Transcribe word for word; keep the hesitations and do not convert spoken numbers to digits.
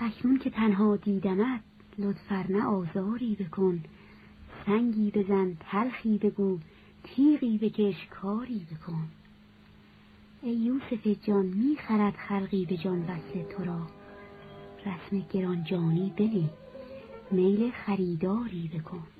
اکنون که تنها دیدمت لطفرنه آزاری بکن. سنگی بزن تلخی بگو تیغی بکش کاری بکن. ای یوسف جان میخرد خلقی به جان وصل تو را. رسم گران جانی بنه میل خریداری بکن.